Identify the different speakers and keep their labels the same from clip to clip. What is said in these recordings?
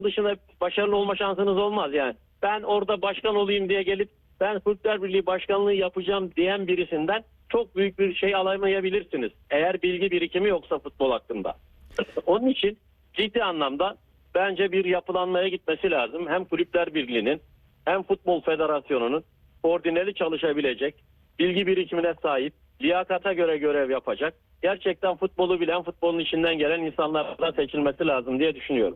Speaker 1: dışında başarılı olma şansınız olmaz yani. Ben orada başkan olayım diye gelip ben Kulüpler Birliği başkanlığı yapacağım diyen birisinden çok büyük bir şey alamayabilirsiniz. Eğer bilgi birikimi yoksa futbol hakkında. Onun için ciddi anlamda bence bir yapılanmaya gitmesi lazım. Hem Kulüpler Birliği'nin hem Futbol Federasyonu'nun koordineli çalışabilecek, bilgi birikimine sahip, liyakata göre görev yapacak, gerçekten futbolu bilen, futbolun içinden gelen insanlardan seçilmesi lazım diye düşünüyorum.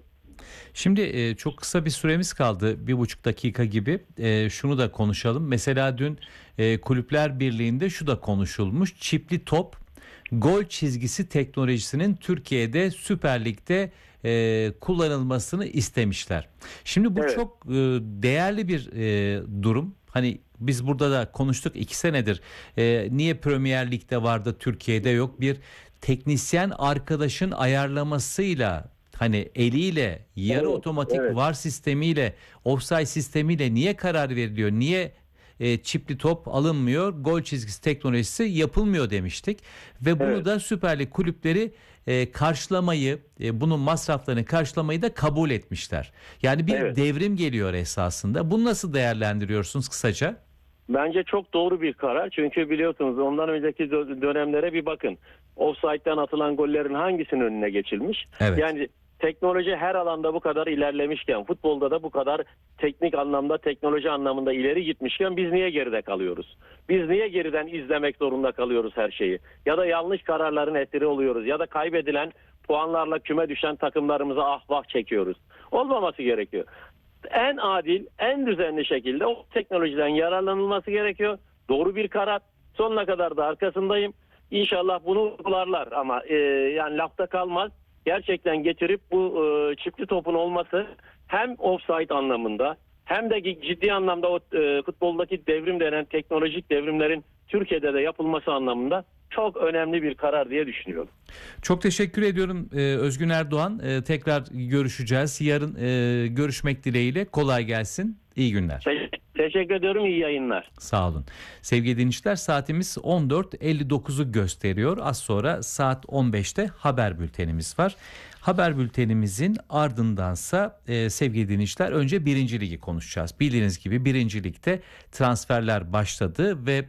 Speaker 2: Şimdi çok kısa bir süremiz kaldı, 1,5 dakika gibi. Şunu da konuşalım. Mesela dün Kulüpler Birliği'nde şu da konuşulmuş. Çipli top gol çizgisi teknolojisinin Türkiye'de Süper Lig'de kullanılmasını istemişler. Şimdi bu
Speaker 1: Evet.
Speaker 2: çok değerli bir durum. Hani biz burada da konuştuk 2 senedir. Niye Premier Lig'de vardı Türkiye'de yok? Bir teknisyen arkadaşın ayarlamasıyla, hani eliyle, yarı
Speaker 1: Evet,
Speaker 2: otomatik
Speaker 1: evet.
Speaker 2: VAR sistemiyle, offside sistemiyle niye karar veriliyor? Niye çipli top alınmıyor, gol çizgisi teknolojisi yapılmıyor demiştik. Ve bunu
Speaker 1: Evet.
Speaker 2: da Süper Lig kulüpleri karşılamayı, bunun masraflarını karşılamayı da kabul etmişler. Yani bir
Speaker 1: Evet.
Speaker 2: devrim geliyor esasında. Bunu nasıl değerlendiriyorsunuz kısaca?
Speaker 1: Bence çok doğru bir karar. Çünkü biliyorsunuz ondan önceki dönemlere bir bakın. Offside'den atılan gollerin hangisinin önüne geçilmiş?
Speaker 2: Evet.
Speaker 1: Yani teknoloji her alanda bu kadar ilerlemişken, futbolda da bu kadar teknik anlamda, teknoloji anlamında ileri gitmişken biz niye geride kalıyoruz? Biz niye geriden izlemek zorunda kalıyoruz her şeyi? Ya da yanlış kararların esiri oluyoruz? Ya da kaybedilen puanlarla küme düşen takımlarımıza ah vah çekiyoruz? Olmaması gerekiyor. En adil, en düzenli şekilde o teknolojiden yararlanılması gerekiyor. Doğru bir karar. Sonuna kadar da arkasındayım. İnşallah bunu uygularlar ama yani lafta kalmaz. Gerçekten getirip bu çipli topun olması hem offside anlamında hem de ciddi anlamda o futboldaki devrim denen teknolojik devrimlerin Türkiye'de de yapılması anlamında çok önemli bir karar diye düşünüyorum.
Speaker 2: Çok teşekkür ediyorum Özgün Erdoğan. Tekrar görüşeceğiz. Yarın görüşmek dileğiyle. Kolay gelsin. İyi günler.
Speaker 1: Teşekkür ediyorum. İyi yayınlar.
Speaker 2: Sağ olun. Sevgili dinleyiciler, saatimiz 14.59'u gösteriyor. Az sonra saat 15'te haber bültenimiz var. Haber bültenimizin ardındansa sevgili dinleyiciler önce 1. Ligi konuşacağız. Bildiğiniz gibi 1. Lig'de transferler başladı ve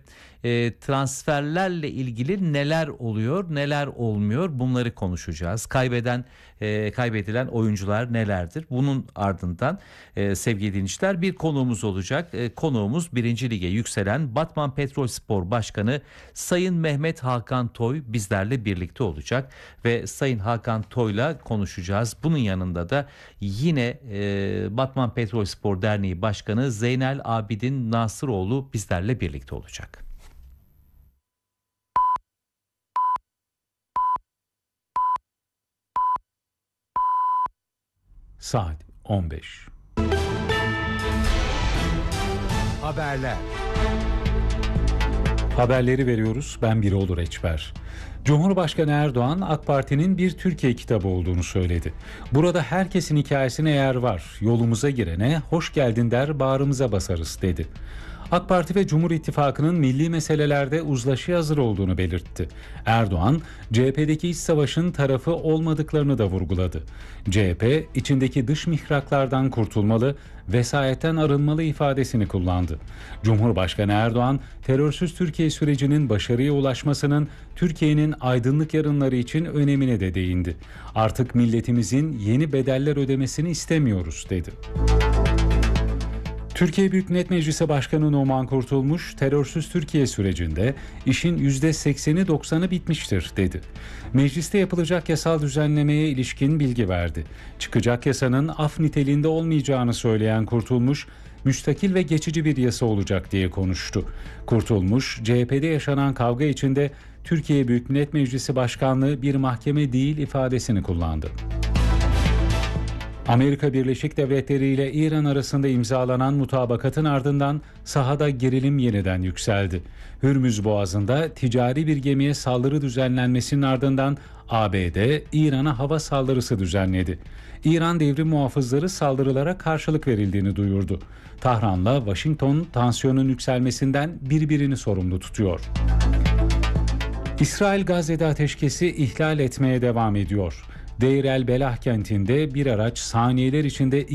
Speaker 2: transferlerle ilgili neler oluyor, neler olmuyor, bunları konuşacağız. Kaybedilen oyuncular nelerdir? Bunun ardından sevgili dinleyiciler bir konuğumuz olacak. Konuğumuz 1. Lig'e yükselen Batman Petrolspor Başkanı Sayın Mehmet Hakan Toy bizlerle birlikte olacak ve Sayın Hakan Toy'la konuşacağız. Bunun yanında da yine Batman Petrolspor Derneği Başkanı Zeynel Abidin Nasıroğlu bizlerle birlikte olacak.
Speaker 3: Saat 15. Haberler. Haberleri veriyoruz. Ben Birol Reçber. Cumhurbaşkanı Erdoğan, AK Parti'nin bir Türkiye kitabı olduğunu söyledi. Burada herkesin hikayesine yer var. Yolumuza girene hoş geldin der, bağrımıza basarız dedi. AK Parti ve Cumhur İttifakı'nın milli meselelerde uzlaşıya hazır olduğunu belirtti. Erdoğan, CHP'deki iç savaşın tarafı olmadıklarını da vurguladı. CHP, içindeki dış mihraklardan kurtulmalı, vesayetten arınmalı ifadesini kullandı. Cumhurbaşkanı Erdoğan, terörsüz Türkiye sürecinin başarıya ulaşmasının Türkiye'nin aydınlık yarınları için önemine de değindi. Artık milletimizin yeni bedeller ödemesini istemiyoruz dedi. Türkiye Büyük Millet Meclisi Başkanı Numan Kurtulmuş, terörsüz Türkiye sürecinde işin %80'i 90'ı bitmiştir dedi. Mecliste yapılacak yasal düzenlemeye ilişkin bilgi verdi. Çıkacak yasanın af niteliğinde olmayacağını söyleyen Kurtulmuş, müstakil ve geçici bir yasa olacak diye konuştu. Kurtulmuş, CHP'de yaşanan kavga içinde Türkiye Büyük Millet Meclisi Başkanlığı bir mahkeme değil ifadesini kullandı. Amerika Birleşik Devletleri ile İran arasında imzalanan mutabakatın ardından sahada gerilim yeniden yükseldi. Hürmüz Boğazı'nda ticari bir gemiye saldırı düzenlenmesinin ardından ABD, İran'a hava saldırısı düzenledi. İran devrim muhafızları saldırılara karşılık verildiğini duyurdu. Tahran'la Washington tansiyonun yükselmesinden birbirini sorumlu tutuyor. İsrail Gazze'de ateşkesi ihlal etmeye devam ediyor. Deir el Belah kentinde bir araç saniyeler içinde